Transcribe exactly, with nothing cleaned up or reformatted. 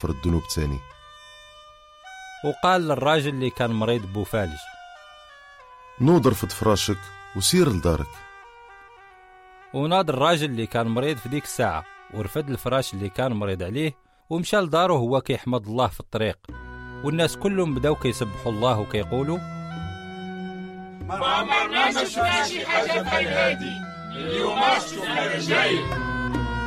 يغفر الذنوب تاني. وقال للراجل اللي كان مريض بوفالج: نوض رفض فراشك وسير لدارك. وناض الراجل اللي كان مريض في ديك الساعة ورفد الفراش اللي كان مريض عليه ومشى لداره وهو كيحمد الله في الطريق، والناس كلهم بداو كيسبحوا الله وكيقولوا: ما عمرنا ما شفنا شي حاجة بحال هادي، اليوم شفنا رجايل.